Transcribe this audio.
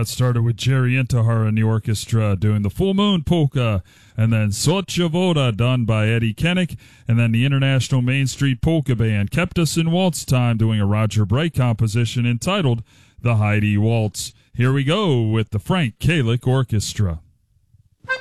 got started with Jerry Intihar and the orchestra doing the Full Moon Polka, and then Socha Voda done by Eddie Kennick, and then the International Main Street Polka Band kept us in waltz time doing a Roger Bright composition entitled The Heidi Waltz. Here we go with the Frank Kalick Orchestra.